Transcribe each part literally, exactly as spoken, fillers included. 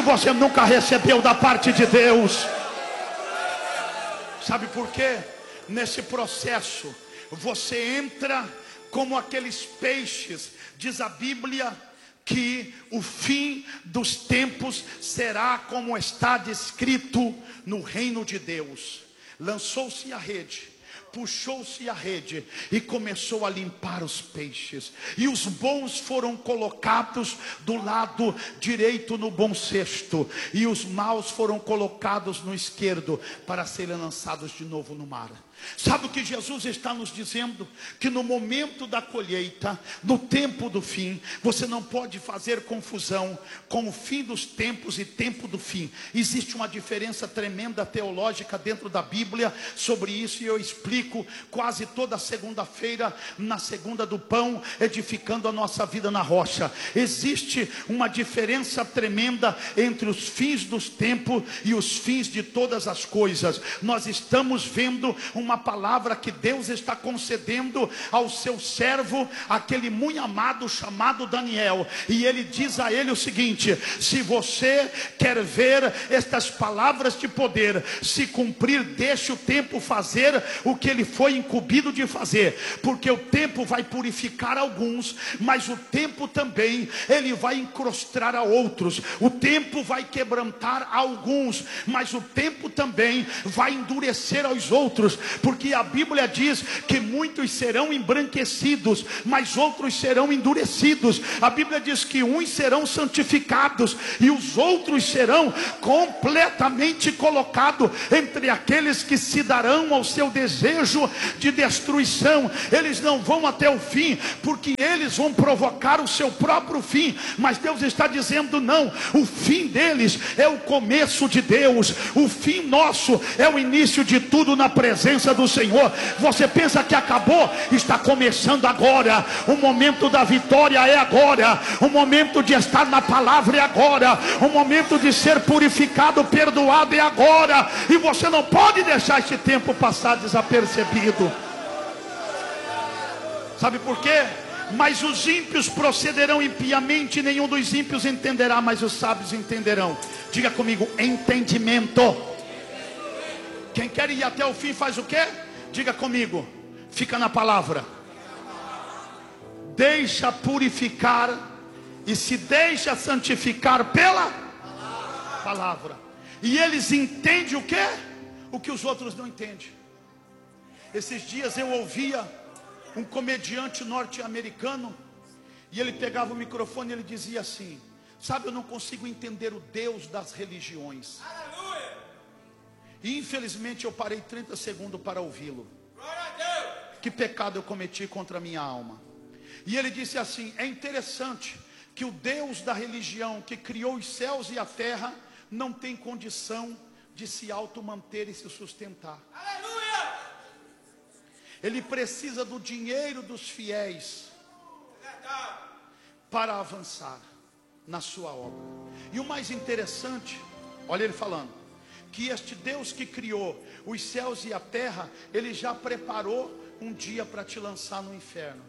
você nunca recebeu da parte de Deus. Sabe por quê? Nesse processo você entra como aqueles peixes. Diz a Bíblia que o fim dos tempos será como está descrito no reino de Deus. Lançou-se a rede, puxou-se a rede e começou a limpar os peixes, e os bons foram colocados do lado direito no bom cesto, e os maus foram colocados no esquerdo para serem lançados de novo no mar. Sabe o que Jesus está nos dizendo? Que no momento da colheita, no tempo do fim, você não pode fazer confusão com o fim dos tempos e tempo do fim. Existe uma diferença tremenda teológica dentro da Bíblia sobre isso, e eu explico quase toda segunda-feira, na segunda do pão, edificando a nossa vida na rocha. Existe uma diferença tremenda entre os fins dos tempos e os fins de todas as coisas. Nós estamos vendo uma Uma palavra que Deus está concedendo ao seu servo, aquele muito amado chamado Daniel, e ele diz a ele o seguinte: se você quer ver estas palavras de poder se cumprir, deixe o tempo fazer o que ele foi incumbido de fazer, porque o tempo vai purificar alguns, mas o tempo também ele vai encrostar a outros. O tempo vai quebrantar alguns, mas o tempo também vai endurecer aos outros, porque a Bíblia diz que muitos serão embranquecidos, mas outros serão endurecidos. A Bíblia diz que uns serão santificados e os outros serão completamente colocados entre aqueles que se darão ao seu desejo de destruição. Eles não vão até o fim, porque eles vão provocar o seu próprio fim, mas Deus está dizendo não, o fim deles é o começo de Deus, o fim nosso é o início de tudo na presença do Senhor. Você pensa que acabou? Está começando agora. O momento da vitória é agora. O momento de estar na palavra é agora. O momento de ser purificado, perdoado é agora. E você não pode deixar esse tempo passar desapercebido. Sabe por quê? Mas os ímpios procederão impiamente, nenhum dos ímpios entenderá, mas os sábios entenderão. Diga comigo: entendimento. Quem quer ir até o fim faz o quê? Diga comigo: fica na palavra. Deixa purificar e se deixa santificar pela palavra. E eles entendem o quê? O que os outros não entendem. Esses dias eu ouvia um comediante norte-americano, e ele pegava o microfone e ele dizia assim: sabe, eu não consigo entender o Deus das religiões. E infelizmente eu parei trinta segundos para ouvi-lo. Que pecado eu cometi contra a minha alma. E ele disse assim: é interessante que o Deus da religião que criou os céus e a terra não tem condição de se auto-manter e se sustentar. Aleluia! Ele precisa do dinheiro dos fiéis para avançar na sua obra. E o mais interessante, olha ele falando, que este Deus que criou os céus e a terra, ele já preparou um dia para te lançar no inferno.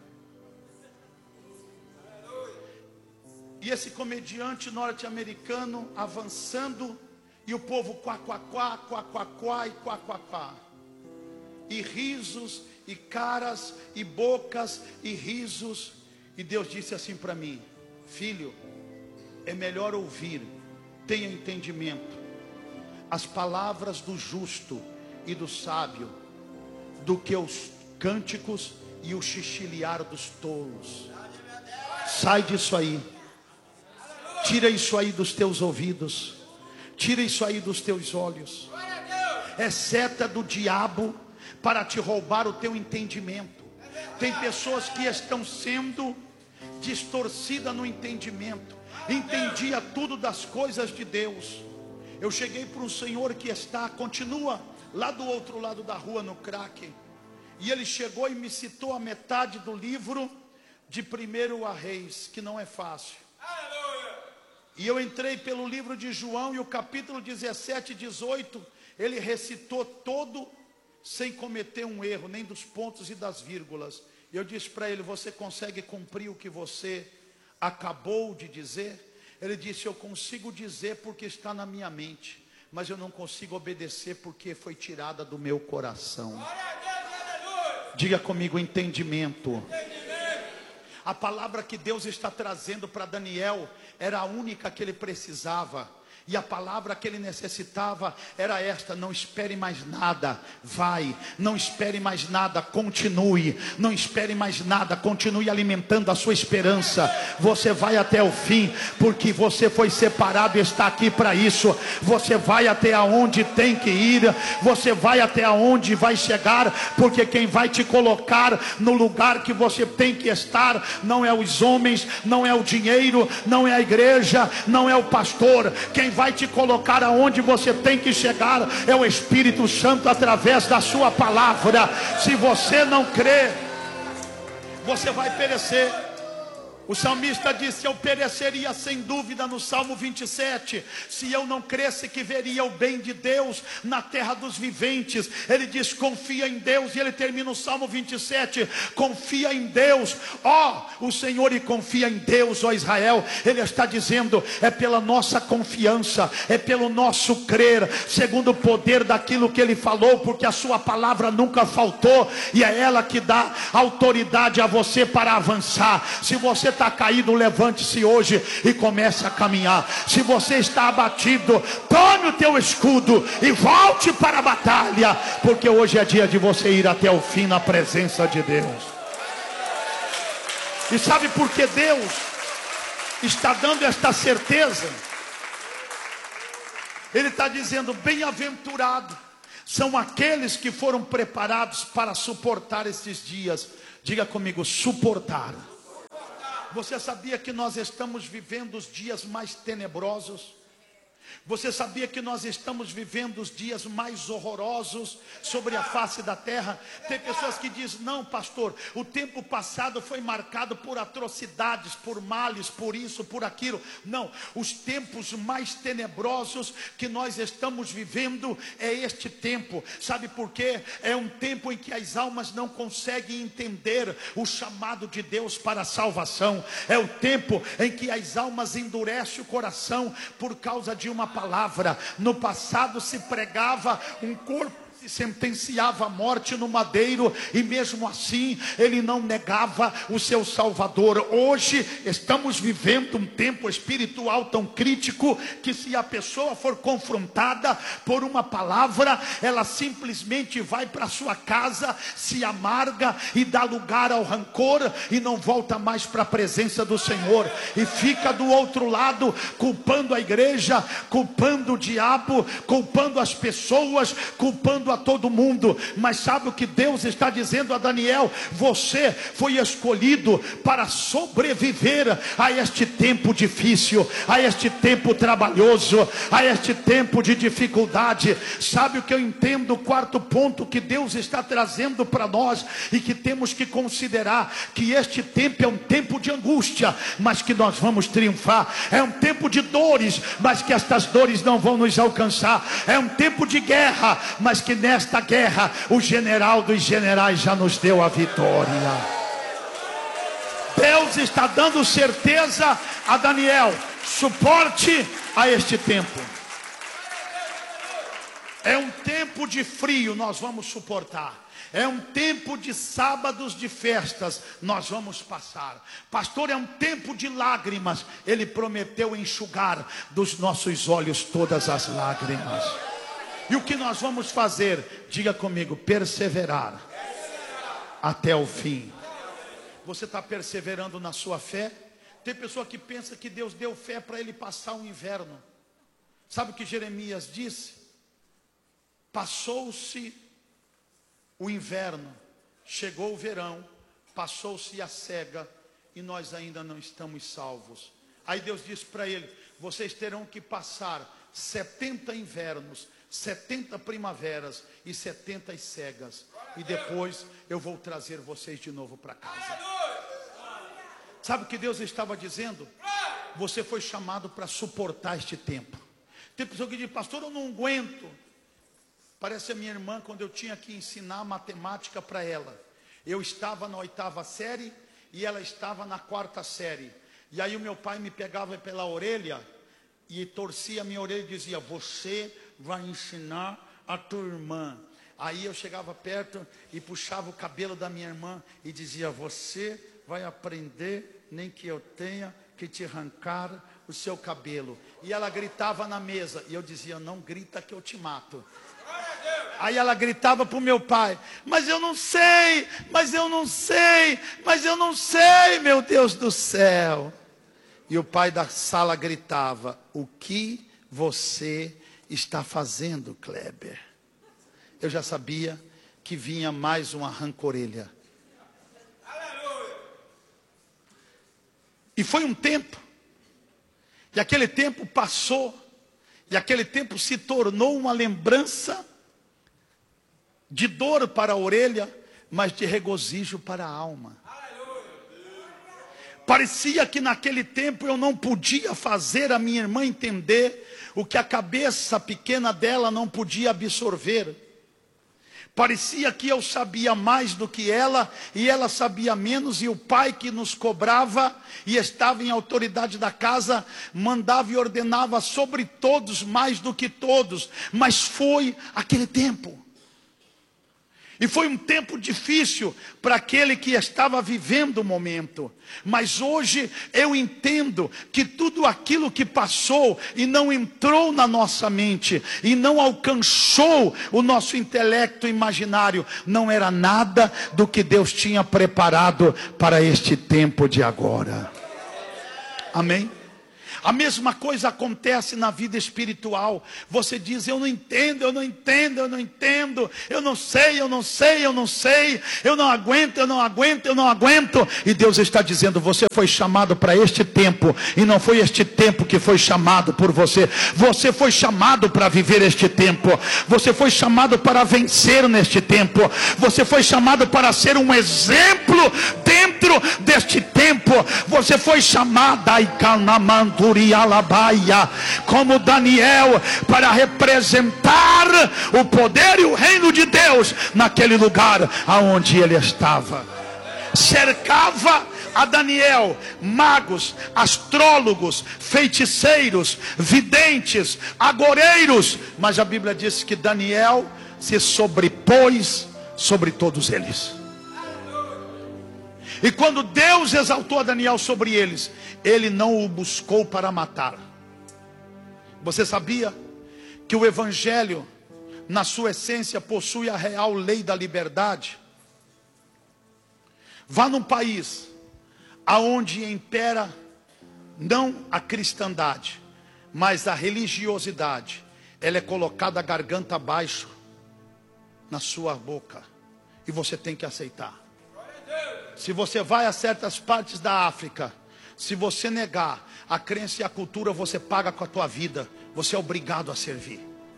E esse comediante norte-americano avançando, e o povo quá, quá, quá, quá, quá, quá, e quá, quá, quá. E risos, e caras, e bocas, e risos. E Deus disse assim para mim: filho, é melhor ouvir, tenha entendimento, as palavras do justo e do sábio, do que os cânticos e o chichilhar dos tolos. Sai disso aí. Tira isso aí dos teus ouvidos. Tira isso aí dos teus olhos. É seta do diabo para te roubar o teu entendimento. Tem pessoas que estão sendo distorcidas no entendimento. Entendia tudo das coisas de Deus. Eu cheguei para um senhor que está, continua lá do outro lado da rua, no crack. E ele chegou e me citou a metade do livro de Primeiro a Reis, que não é fácil. Aleluia. E eu entrei pelo livro de João, e o capítulo dezessete e dezoito, ele recitou todo, sem cometer um erro, nem dos pontos e das vírgulas. E eu disse para ele: você consegue cumprir o que você acabou de dizer? Ele disse: eu consigo dizer porque está na minha mente, mas eu não consigo obedecer porque foi tirada do meu coração. Diga comigo: entendimento. A palavra que Deus está trazendo para Daniel era a única que ele precisava. E a palavra que ele necessitava era esta: não espere mais nada, vai. Não espere mais nada, continue. Não espere mais nada, continue alimentando a sua esperança. Você vai até o fim, porque você foi separado e está aqui para isso. Você vai até aonde tem que ir, você vai até aonde vai chegar, porque quem vai te colocar no lugar que você tem que estar não é os homens, não é o dinheiro, não é a igreja, não é o pastor. Quem vai te colocar aonde você tem que chegar é o Espírito Santo, através da sua palavra. Se você não crê, você vai perecer. O salmista disse: eu pereceria sem dúvida, no Salmo vinte e sete, se eu não cresce que veria o bem de Deus na terra dos viventes. Ele diz: confia em Deus. E ele termina o Salmo vinte e sete: confia em Deus, ó o Senhor, e confia em Deus, ó Israel. Ele está dizendo: é pela nossa confiança, é pelo nosso crer, segundo o poder daquilo que ele falou, porque a sua palavra nunca faltou, e é ela que dá autoridade a você para avançar. Se você está caído, levante-se hoje e comece a caminhar. Se você está abatido, tome o teu escudo e volte para a batalha, porque hoje é dia de você ir até o fim na presença de Deus. E sabe por que Deus está dando esta certeza? Ele está dizendo: bem-aventurado são aqueles que foram preparados para suportar esses dias. Diga comigo: suportar. Você sabia que nós estamos vivendo os dias mais tenebrosos? Você sabia que nós estamos vivendo os dias mais horrorosos sobre a face da terra? Tem pessoas que dizem: não, pastor, o tempo passado foi marcado por atrocidades, por males, por isso, por aquilo. Não, os tempos mais tenebrosos que nós estamos vivendo é este tempo. Sabe por quê? É um tempo em que as almas não conseguem entender o chamado de Deus para a salvação. É o tempo em que as almas endurecem o coração por causa de uma palavra. No passado se pregava um corpo, se sentenciava à morte no madeiro, e mesmo assim ele não negava o seu Salvador. Hoje estamos vivendo um tempo espiritual tão crítico que, se a pessoa for confrontada por uma palavra, ela simplesmente vai para sua casa, se amarga e dá lugar ao rancor, e não volta mais para a presença do Senhor, e fica do outro lado culpando a igreja, culpando o diabo, culpando as pessoas, culpando a todo mundo. Mas sabe o que Deus está dizendo a Daniel? Você foi escolhido para sobreviver a este tempo difícil, a este tempo trabalhoso, a este tempo de dificuldade. Sabe o que eu entendo? O quarto ponto que Deus está trazendo para nós, e que temos que considerar: que este tempo é um tempo de angústia, mas que nós vamos triunfar. É um tempo de dores, mas que estas dores não vão nos alcançar. É um tempo de guerra, mas que nesta guerra o general dos generais já nos deu a vitória. Deus está dando certeza a Daniel: suporte a este tempo. É um tempo de frio, nós vamos suportar. É um tempo de sábados de festas, nós vamos passar. Pastor, é um tempo de lágrimas. Ele prometeu enxugar dos nossos olhos todas as lágrimas. E o que nós vamos fazer? Diga comigo: perseverar até o fim. Você está perseverando na sua fé? Tem pessoa que pensa que Deus deu fé para ele passar o inverno. Sabe o que Jeremias disse? Passou-se o inverno, chegou o verão, passou-se a cega, e nós ainda não estamos salvos. Aí Deus disse para ele: vocês terão que passar setenta invernos, setenta primaveras e setenta cegas, e depois eu vou trazer vocês de novo para casa. Sabe o que Deus estava dizendo? Você foi chamado para suportar este tempo. Tem pessoa que diz: pastor, eu não aguento. Parece a minha irmã, quando eu tinha que ensinar matemática para ela. Eu estava na oitava série e ela estava na quarta série. E aí o meu pai me pegava pela orelha e torcia a minha orelha e dizia: você vai ensinar a tua irmã. Aí eu chegava perto e puxava o cabelo da minha irmã e dizia: você vai aprender, nem que eu tenha que te arrancar o seu cabelo. E ela gritava na mesa e eu dizia: não grita que eu te mato. Aí ela gritava para o meu pai: mas eu não sei, mas eu não sei, mas eu não sei, meu Deus do céu. E o pai da sala gritava: o que você está fazendo, Kleber? Eu já sabia que vinha mais um arranca-orelha. E foi um tempo, e aquele tempo passou, e aquele tempo se tornou uma lembrança de dor para a orelha, mas de regozijo para a alma. Parecia que naquele tempo eu não podia fazer a minha irmã entender o que a cabeça pequena dela não podia absorver. Parecia que eu sabia mais do que ela e ela sabia menos, e o pai que nos cobrava e estava em autoridade da casa mandava e ordenava sobre todos mais do que todos. Mas foi aquele tempo. E foi um tempo difícil para aquele que estava vivendo o momento. Mas hoje eu entendo que tudo aquilo que passou e não entrou na nossa mente e não alcançou o nosso intelecto imaginário, não era nada do que Deus tinha preparado para este tempo de agora. Amém? A mesma coisa acontece na vida espiritual. Você diz: eu não entendo, eu não entendo, eu não entendo, eu não sei, eu não sei, eu não sei, eu não aguento, eu não aguento, eu não aguento. E Deus está dizendo: você foi chamado para este tempo, e não foi este tempo que foi chamado por você. Você foi chamado para viver este tempo. Você foi chamado para vencer neste tempo. Você foi chamado para ser um exemplo dentro deste tempo. Você foi chamado a Icanamandu como Daniel, para representar o poder e o reino de Deus naquele lugar aonde ele estava. Cercava a Daniel magos, astrólogos, feiticeiros, videntes, agoreiros, mas a Bíblia diz que Daniel se sobrepôs sobre todos eles. E quando Deus exaltou a Daniel sobre eles, ele não o buscou para matar. Você sabia que o Evangelho, na sua essência, possui a real lei da liberdade? Vá num país aonde impera não a cristandade, mas a religiosidade. Ela é colocada a garganta abaixo na sua boca, e você tem que aceitar. Se você vai a certas partes da África, se você negar a crença e a cultura, você paga com a tua vida. Você é obrigado a servir.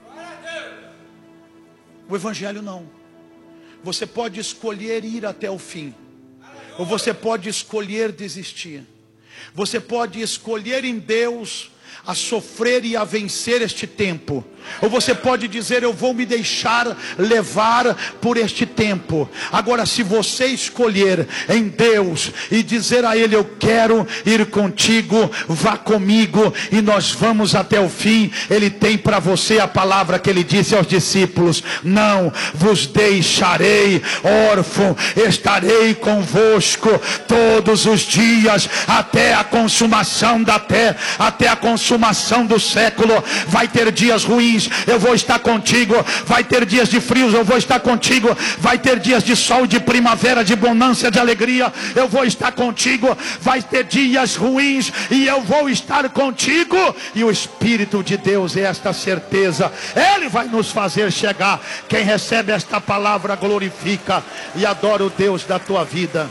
O Evangelho não. Você pode escolher ir até o fim, ou você pode escolher desistir. Você pode escolher em Deus a sofrer e a vencer este tempo, ou você pode dizer: eu vou me deixar levar por este tempo. Agora, se você escolher em Deus e dizer a Ele: eu quero ir contigo, vá comigo e nós vamos até o fim, Ele tem para você a palavra que Ele disse aos discípulos: não vos deixarei órfão, estarei convosco todos os dias, até a consumação da terra, até a consumação do século. Vai ter dias ruins, eu vou estar contigo. Vai ter dias de frios, eu vou estar contigo. Vai ter dias de sol, de primavera, de bonança, de alegria, eu vou estar contigo. Vai ter dias ruins e eu vou estar contigo. E o Espírito de Deus é esta certeza. Ele vai nos fazer chegar. Quem recebe esta palavra glorifica e adora o Deus da tua vida.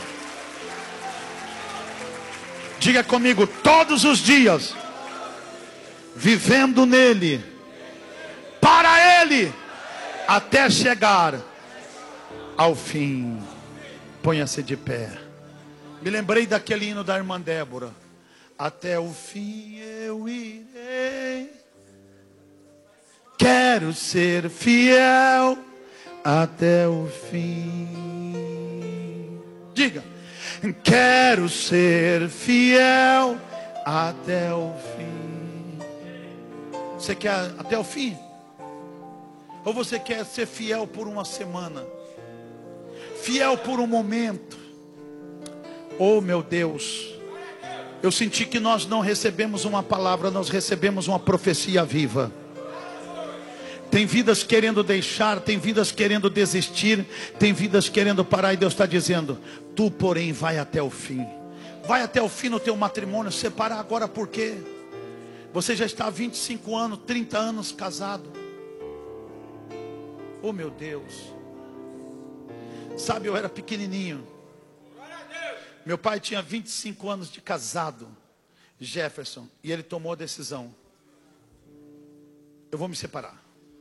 Diga comigo: todos os dias vivendo nele, para ele, até chegar ao fim. Ponha-se de pé. Me lembrei daquele hino da irmã Débora: até o fim eu irei, quero ser fiel até o fim. Diga: quero ser fiel até o fim. Você quer até o fim? Ou você quer ser fiel por uma semana? Fiel por um momento? Oh meu Deus, eu senti que nós não recebemos uma palavra, nós recebemos uma profecia viva. Tem vidas querendo deixar, tem vidas querendo desistir, tem vidas querendo parar, e Deus está dizendo: tu porém vai até o fim. Vai até o fim no teu matrimônio. Separar agora por quê? Você já está há vinte e cinco anos, trinta anos casado. Oh meu Deus. Sabe, eu era pequenininho. Meu pai tinha vinte e cinco anos de casado, Jefferson, e ele tomou a decisão: eu vou me separar.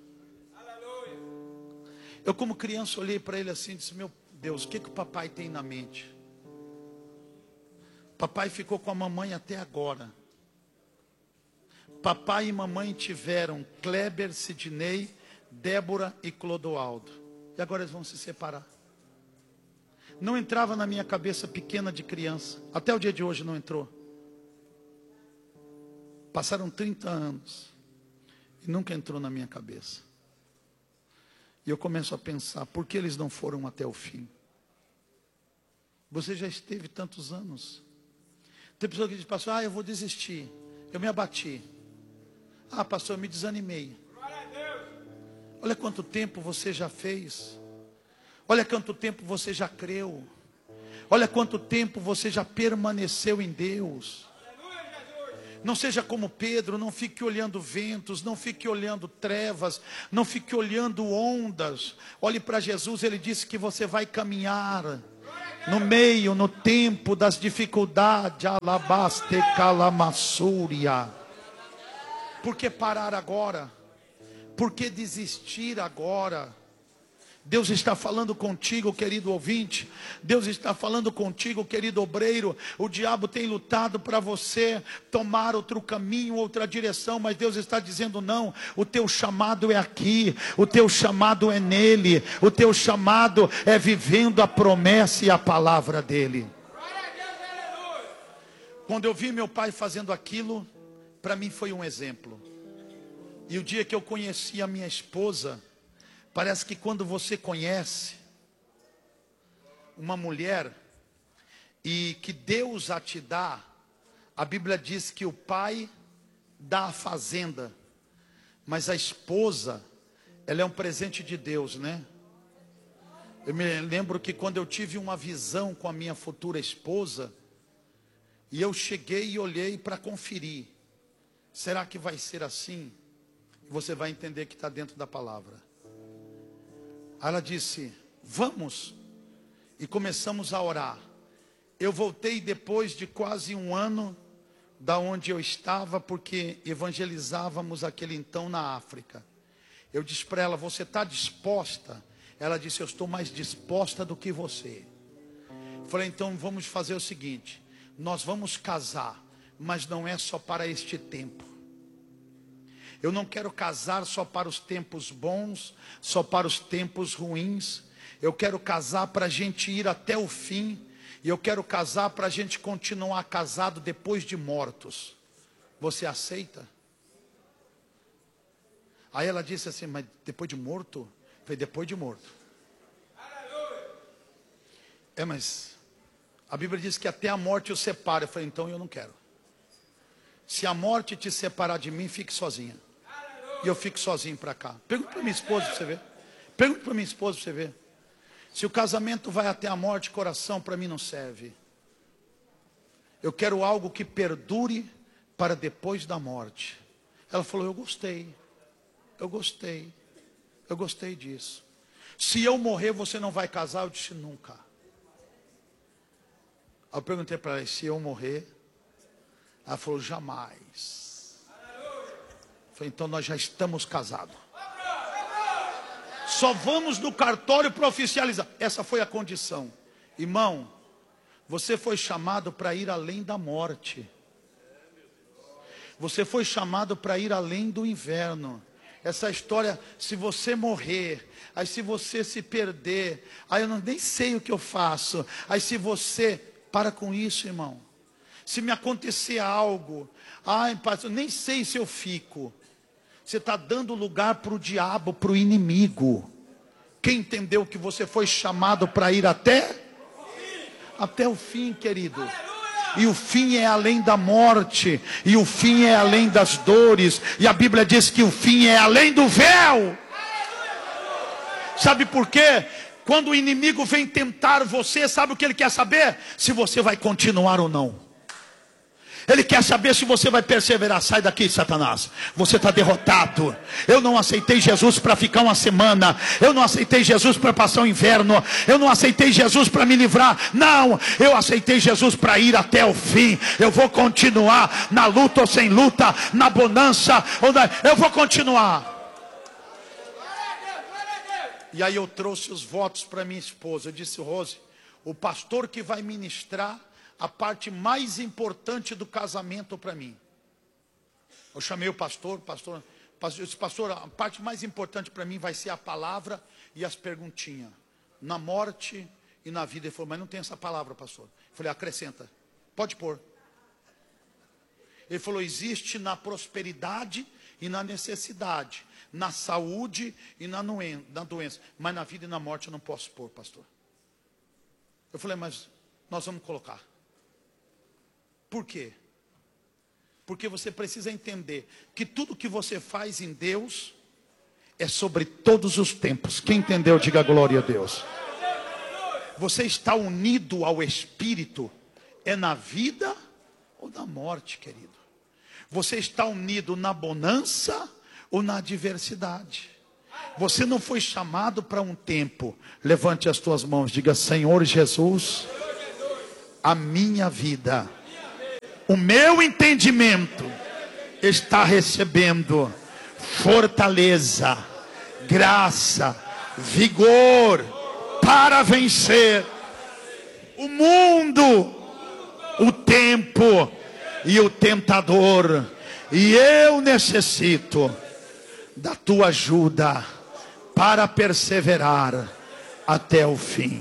Eu, como criança, olhei para ele assim e disse: meu Deus, o que que o papai tem na mente? Papai ficou com a mamãe até agora. Papai e mamãe tiveram Kleber, Sidney, Débora e Clodoaldo. E agora eles vão se separar. Não entrava na minha cabeça pequena de criança. Até o dia de hoje não entrou. Passaram trinta anos e nunca entrou na minha cabeça. E eu começo a pensar: por que eles não foram até o fim? Você já esteve tantos anos. Tem pessoa que diz: pastor, ah, eu vou desistir. Eu me abati. Ah, pastor, eu me desanimei. Olha quanto tempo você já fez. Olha quanto tempo você já creu. Olha quanto tempo você já permaneceu em Deus. Não seja como Pedro, não fique olhando ventos, não fique olhando trevas, não fique olhando ondas. Olhe para Jesus, ele disse que você vai caminhar no meio, no tempo das dificuldades. Alabaste calamassúria. Por que parar agora? Por que desistir agora? Deus está falando contigo, querido ouvinte. Deus está falando contigo, querido obreiro. O diabo tem lutado para você tomar outro caminho, outra direção, mas Deus está dizendo: não, o teu chamado é aqui, o teu chamado é nele, o teu chamado é vivendo a promessa e a palavra dele. Quando eu vi meu pai fazendo aquilo, para mim foi um exemplo. E o dia que eu conheci a minha esposa, parece que quando você conhece uma mulher e que Deus a te dá, a Bíblia diz que o pai dá a fazenda, mas a esposa, ela é um presente de Deus, né? Eu me lembro que quando eu tive uma visão com a minha futura esposa, e eu cheguei e olhei para conferir: será que vai ser assim? Você vai entender que está dentro da palavra. Ela disse: vamos. E começamos a orar. Eu voltei depois de quase um ano da onde eu estava, porque evangelizávamos aquele então na África. Eu disse para ela: você está disposta? Ela disse: eu estou mais disposta do que você. Eu falei: então vamos fazer o seguinte, nós vamos casar, mas não é só para este tempo. Eu não quero casar só para os tempos bons, só para os tempos ruins. Eu quero casar para a gente ir até o fim. E eu quero casar para a gente continuar casado depois de mortos. Você aceita? Aí ela disse assim: mas depois de morto? Eu falei: depois de morto. É, mas a Bíblia diz que até a morte os separa. Eu falei: então eu não quero. Se a morte te separar de mim, fique sozinha. E eu fico sozinho para cá. Pergunta para minha esposa para você ver. Pergunta para minha esposa para você ver. Se o casamento vai até a morte, coração para mim não serve. Eu quero algo que perdure para depois da morte. Ela falou: eu gostei. Eu gostei. Eu gostei disso. Se eu morrer, você não vai casar? Eu disse: nunca. Aí eu perguntei para ela: se eu morrer? Ela falou: jamais. Eu falei: então nós já estamos casados. Só vamos no cartório para oficializar. Essa foi a condição. Irmão, você foi chamado para ir além da morte. Você foi chamado para ir além do inverno. Essa história, se você morrer, aí se você se perder, aí eu não, nem sei o que eu faço. Aí se você, para com isso, irmão. Se me acontecer algo, ai, pastor, nem sei se eu fico. Você está dando lugar para o diabo, para o inimigo. Quem entendeu que você foi chamado para ir até? Até o fim, querido. E o fim é além da morte. E o fim é além das dores. E a Bíblia diz que o fim é além do véu. Sabe por quê? Quando o inimigo vem tentar você, sabe o que ele quer saber? Se você vai continuar ou não. Ele quer saber se você vai perseverar. Sai daqui, Satanás. Você está derrotado. Eu não aceitei Jesus para ficar uma semana. Eu não aceitei Jesus para passar o inverno. Eu não aceitei Jesus para me livrar. Não, eu aceitei Jesus para ir até o fim. Eu vou continuar na luta ou sem luta, na bonança ou na... Eu vou continuar. E aí eu trouxe os votos para minha esposa. Eu disse: Rose, o pastor que vai ministrar a parte mais importante do casamento para mim. Eu chamei o pastor, pastor, pastor, eu disse: pastor, a parte mais importante para mim vai ser a palavra e as perguntinhas. Na morte e na vida. Ele falou: mas não tem essa palavra, pastor. Eu falei: acrescenta, pode pôr. Ele falou: existe na prosperidade e na necessidade, na saúde e na doença, mas na vida e na morte eu não posso pôr, pastor. Eu falei: mas nós vamos colocar. Por quê? Porque você precisa entender que tudo que você faz em Deus é sobre todos os tempos. Quem entendeu, diga glória a Deus. Você está unido ao Espírito, é na vida ou na morte, querido. Você está unido na bonança ou na adversidade. Você não foi chamado para um tempo. Levante as tuas mãos, diga: Senhor Jesus, a minha vida, o meu entendimento está recebendo fortaleza, graça, vigor para vencer o mundo, o tempo e o tentador. E eu necessito da tua ajuda para perseverar até o fim.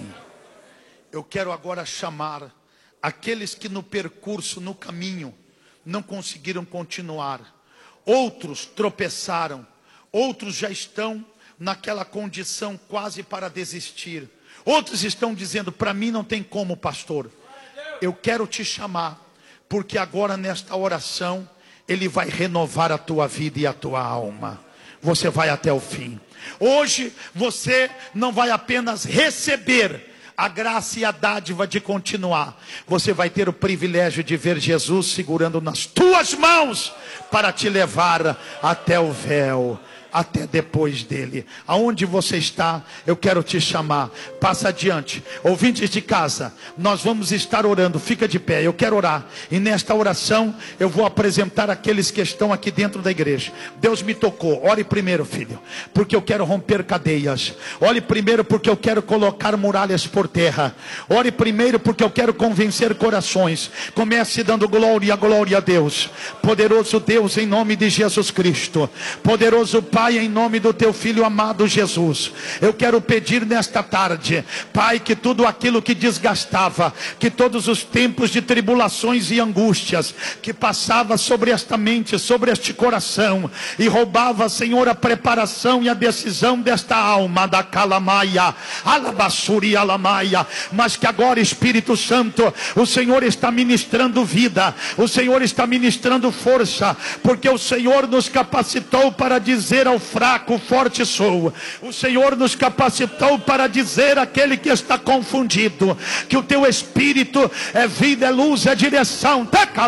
Eu quero agora chamar aqueles que no percurso, no caminho, não conseguiram continuar. Outros tropeçaram. Outros já estão naquela condição quase para desistir. Outros estão dizendo: para mim não tem como, pastor. Eu quero te chamar, porque agora nesta oração Ele vai renovar a tua vida e a tua alma. Você vai até o fim. Hoje você não vai apenas receber a graça e a dádiva de continuar. Você vai ter o privilégio de ver Jesus segurando nas tuas mãos para te levar até o véu, até depois dele. Aonde você está, eu quero te chamar. Passa adiante. Ouvintes de casa, nós vamos estar orando. Fica de pé, eu quero orar. E nesta oração, eu vou apresentar aqueles que estão aqui dentro da igreja. Deus me tocou. Ore primeiro, filho, porque eu quero romper cadeias. Ore primeiro, porque eu quero colocar muralhas por terra. Ore primeiro, porque eu quero convencer corações. Comece dando glória, glória a Deus. Poderoso Deus, em nome de Jesus Cristo. Poderoso Pai, Pai, em nome do teu filho amado Jesus, eu quero pedir nesta tarde, Pai, que tudo aquilo que desgastava, que todos os tempos de tribulações e angústias que passava sobre esta mente, sobre este coração, e roubava, Senhor, a preparação e a decisão desta alma, da calamaia, alabassuri alamaia, mas que agora, Espírito Santo, o Senhor está ministrando vida, o Senhor está ministrando força, porque o Senhor nos capacitou para dizer ao fraco: forte sou. O Senhor nos capacitou para dizer àquele que está confundido que o teu Espírito é vida, é luz, é direção.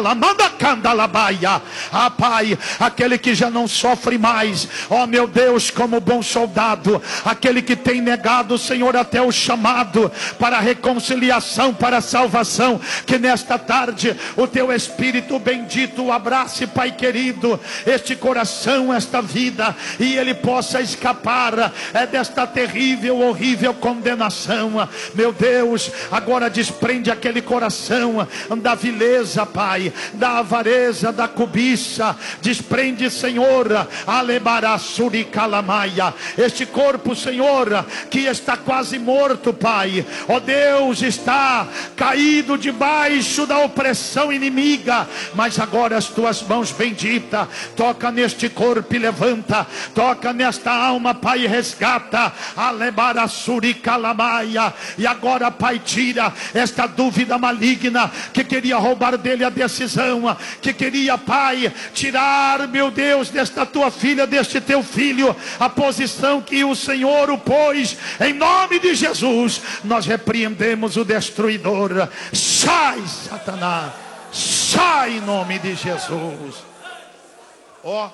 Ah, Pai, aquele que já não sofre mais, ó meu Deus, como bom soldado, aquele que tem negado, Senhor, até o chamado para a reconciliação, para a salvação, que nesta tarde o teu Espírito bendito abrace, Pai querido, este coração, esta vida, e ele possa escapar é desta terrível, horrível condenação. Meu Deus, agora desprende aquele coração da vileza, Pai, da avareza, da cobiça. Desprende, Senhor, alebarassuri calamaia, este corpo, Senhor, que está quase morto, Pai. Ó Deus, está caído debaixo da opressão inimiga, mas agora as tuas mãos benditas toca neste corpo e levanta, toca nesta alma, Pai, e resgata. Alebarassuri calamaia. E agora, Pai, tira esta dúvida maligna que queria roubar dele a decisão, que queria, Pai, tirar, meu Deus, desta tua filha, deste teu filho, a posição que o Senhor o pôs. Em nome de Jesus, nós repreendemos o destruidor. Sai, Satanás, sai em nome de Jesus. Ó, oh,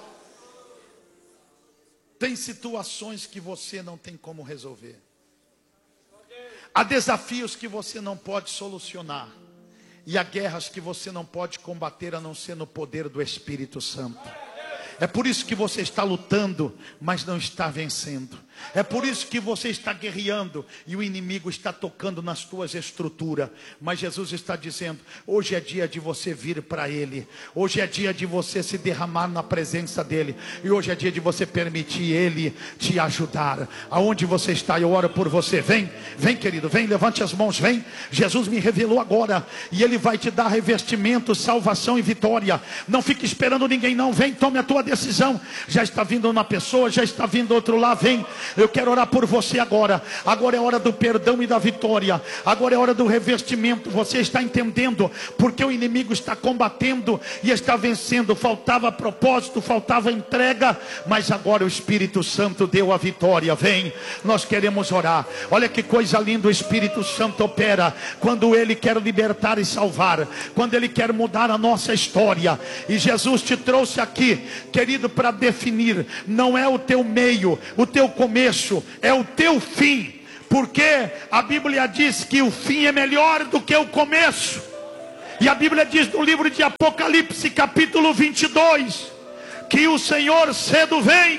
tem situações que você não tem como resolver. Há desafios que você não pode solucionar. E há guerras que você não pode combater a não ser no poder do Espírito Santo. É por isso que você está lutando, mas não está vencendo. É por isso que você está guerreando e o inimigo está tocando nas tuas estruturas. Mas Jesus está dizendo: hoje é dia de você vir para Ele. Hoje é dia de você se derramar na presença dEle. E hoje é dia de você permitir Ele te ajudar. Aonde você está, eu oro por você. Vem, vem querido, vem, levante as mãos, vem. Jesus me revelou agora e Ele vai te dar revestimento, salvação e vitória. Não fique esperando ninguém não, vem, tome a tua decisão. Já está vindo uma pessoa, já está vindo outro lá, vem. Eu quero orar por você agora. Agora é hora do perdão e da vitória. Agora é hora do revestimento. Você está entendendo porque o inimigo está combatendo e está vencendo. Faltava propósito, faltava entrega, mas agora o Espírito Santo deu a vitória. Vem, nós queremos orar. Olha que coisa linda, o Espírito Santo opera quando Ele quer libertar e salvar, quando Ele quer mudar a nossa história. E Jesus te trouxe aqui, querido, para definir. Não é o teu meio, o teu começo, é o teu fim. Porque a Bíblia diz que o fim é melhor do que o começo. E a Bíblia diz no livro de Apocalipse, capítulo vinte e dois, que o Senhor cedo vem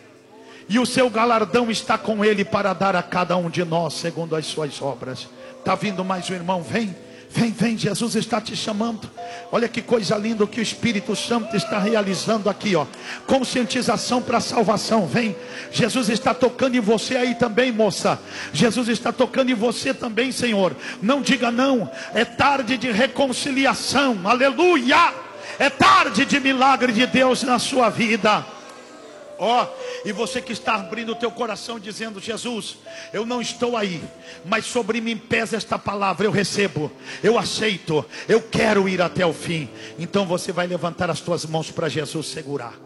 e o seu galardão está com Ele para dar a cada um de nós segundo as suas obras. Está vindo mais um irmão? Vem. Vem, vem, Jesus está te chamando. Olha que coisa linda que o Espírito Santo está realizando aqui, ó. Conscientização para a salvação. Vem, Jesus está tocando em você aí também, moça. Jesus está tocando em você também, Senhor. Não diga não. É tarde de reconciliação. Aleluia. É tarde de milagre de Deus na sua vida. Ó, oh, e você que está abrindo o teu coração dizendo: Jesus, eu não estou aí, mas sobre mim pesa esta palavra, eu recebo, eu aceito, eu quero ir até o fim. Então você vai levantar as tuas mãos para Jesus segurar.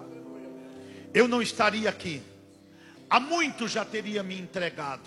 Eu não estaria aqui, há muito já teria me entregado.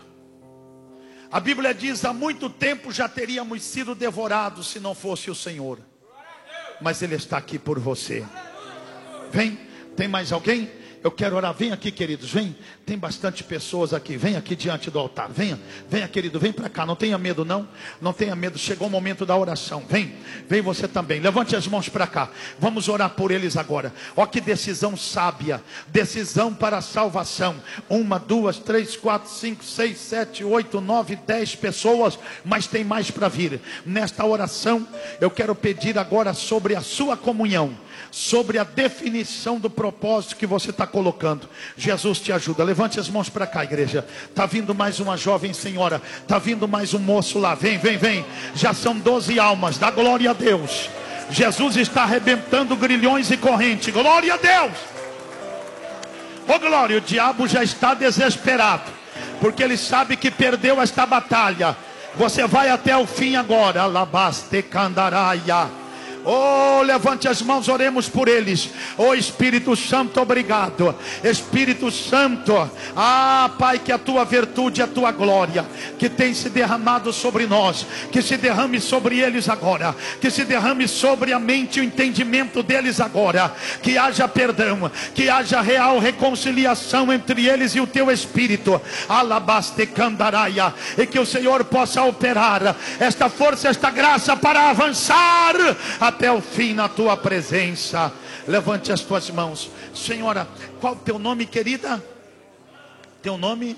A Bíblia diz: há muito tempo já teríamos sido devorados se não fosse o Senhor. Mas Ele está aqui por você. Vem, tem mais alguém? Eu quero orar. Venha aqui, queridos, vem. Tem bastante pessoas aqui. Vem aqui diante do altar. Venha, venha, querido, vem para cá. Não tenha medo, não. Não tenha medo. Chegou o momento da oração. Vem, vem você também. Levante as mãos para cá. Vamos orar por eles agora. Ó, que decisão sábia. Decisão para a salvação. Uma, duas, três, quatro, cinco, seis, sete, oito, nove, dez pessoas. Mas tem mais para vir. Nesta oração, eu quero pedir agora sobre a sua comunhão, sobre a definição do propósito que você está colocando. Jesus te ajuda. Levante as mãos para cá, igreja. Está vindo mais uma jovem senhora. Está vindo mais um moço lá. Vem, vem, vem. Já são doze almas. Dá glória a Deus. Jesus está arrebentando grilhões e correntes. Glória a Deus. Ô glória, o diabo já está desesperado, porque ele sabe que perdeu esta batalha. Você vai até o fim agora. Alabaste candaraia. Oh, levante as mãos, oremos por eles. Oh, Espírito Santo, obrigado. Espírito Santo, ah, Pai, que a tua virtude, a tua glória, que tem se derramado sobre nós, que se derrame sobre eles agora, que se derrame sobre a mente e o entendimento deles agora, que haja perdão, que haja real reconciliação entre eles e o teu Espírito. Alabaste candaraia. E que o Senhor possa operar esta força, esta graça para avançar até o fim na tua presença. Levante as tuas mãos. Senhora, qual o teu nome, querida? Teu nome?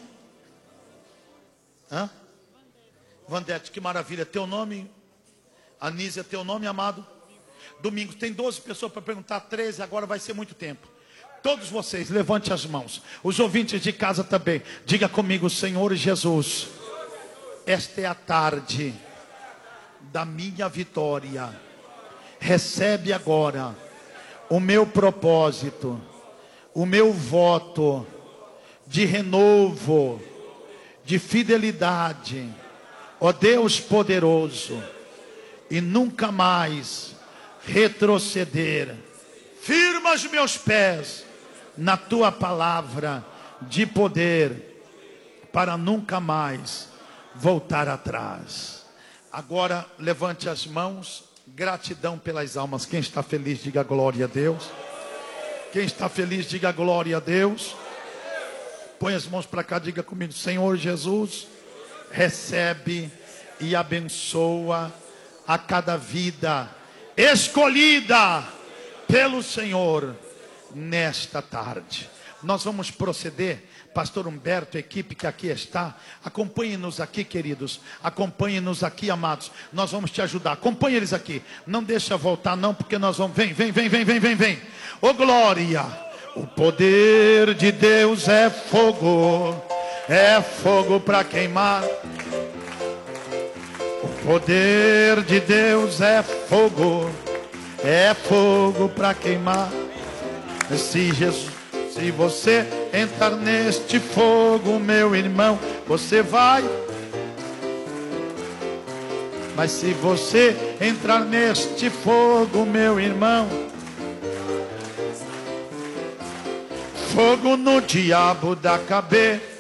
Hã? Vandete, que maravilha. Teu nome? Anísia, teu nome, amado? Domingo, tem doze pessoas para perguntar, treze, agora vai ser muito tempo. Todos vocês, levante as mãos. Os ouvintes de casa também. Diga comigo, Senhor Jesus, esta é a tarde da minha vitória. Recebe agora o meu propósito, o meu voto de renovo, de fidelidade, ó Deus poderoso, e nunca mais retroceder. Firma os meus pés na tua palavra de poder, para nunca mais voltar atrás. Agora levante as mãos. Gratidão pelas almas. Quem está feliz, diga glória a Deus. Quem está feliz, diga glória a Deus. Põe as mãos para cá, diga comigo, Senhor Jesus, recebe e abençoa a cada vida escolhida pelo Senhor nesta tarde. Nós vamos proceder. Pastor Humberto, equipe que aqui está, acompanhe-nos aqui, queridos. Acompanhe-nos aqui, amados. Nós vamos te ajudar. Acompanhe eles aqui. Não deixa voltar não, porque nós vamos. Vem, vem, vem, vem, vem, vem, vem. Ô glória! O poder de Deus é fogo. É fogo para queimar. O poder de Deus é fogo. É fogo para queimar. Se Jesus, se você entrar neste fogo, meu irmão, você vai. Mas se você entrar neste fogo, meu irmão, fogo no diabo da cabeça.